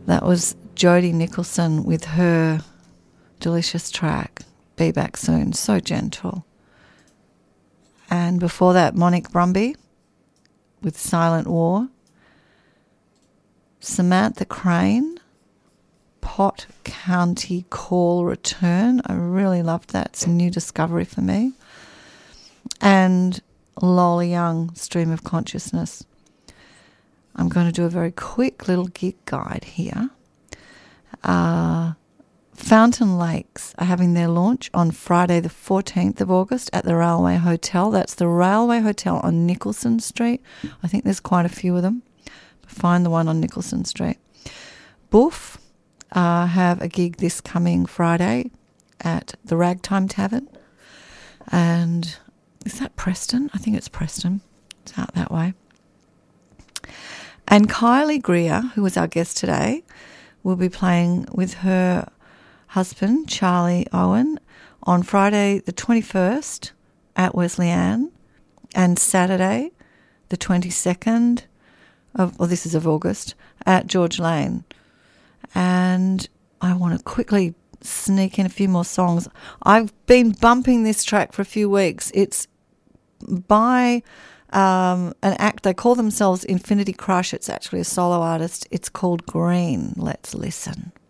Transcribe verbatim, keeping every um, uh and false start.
That was Jodie Nicholson with her delicious track, Be Back Soon, so gentle. And before that, Monique Brumby with Silent War. Samantha Crane, Pot County Call Return. I really loved that. It's a new discovery for me. And Lola Young, Stream of Consciousness. I'm going to do a very quick little gig guide here. Uh, Fountain Lakes are having their launch on Friday the fourteenth of August at the Railway Hotel. That's the Railway Hotel on Nicholson Street. I think there's quite a few of them. Find the one on Nicholson Street. Boof uh, have a gig this coming Friday at the Ragtime Tavern. And is that Preston? I think it's Preston. It's out that way. And Kylie Greer, who was our guest today, will be playing with her husband, Charlie Owen, on Friday the twenty-first at Wesleyan and Saturday the twenty-second of, well, this is of August, at George Lane. And I want to quickly sneak in a few more songs. I've been bumping this track for a few weeks. It's by um, an act, they call themselves Infinity Crush. It's actually a solo artist. It's called Green. Let's listen.